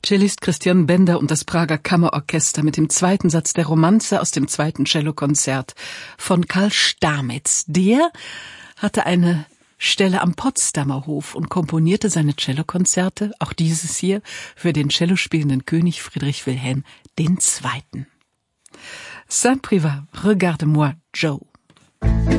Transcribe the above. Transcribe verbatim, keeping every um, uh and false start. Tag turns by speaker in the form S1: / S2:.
S1: Cellist Christian Bender und das Prager Kammerorchester mit dem zweiten Satz der Romanze aus dem zweiten Cellokonzert von Karl Stamitz. Der hatte eine Stelle am Potsdamer Hof und komponierte seine Cellokonzerte, auch dieses hier, für den cellospielenden König Friedrich Wilhelm der Zweite. Saint-Privat, regarde-moi, Joe.